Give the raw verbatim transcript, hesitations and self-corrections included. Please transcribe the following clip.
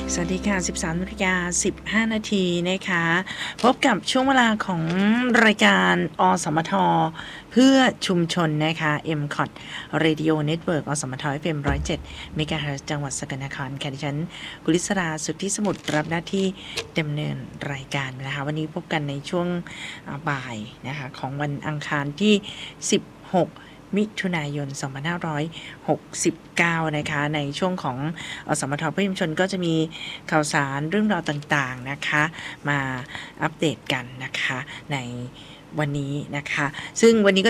สวัสดีค่ะ สิบสามนาฬิกาสิบห้านาทีนะคะพบกับช่วงเวลาของรายการอสมทเพื่อชุมชนนะคะ เอ็ม ซี โอ ที Radio Network อสมท เอฟ เอ็ม หนึ่งร้อยเจ็ด เมกะเฮิรตซ์จังหวัดสกลนครค่ะดิฉันกุลิศราสุทธิสมุทรรับหน้าที่ดำเนินรายการนะคะวันนี้พบกันในช่วงบ่ายนะคะของวันอังคารที่สิบหกมิถุนายนสองพันห้าร้อยหกสิบเก้านะคะในช่วงของอสมทเพื่อชุมชนก็จะมีข่าวสารเรื่องราวต่างๆนะคะมาอัปเดตกันนะคะในวันนี้นะคะซึ่งวันนี้ก็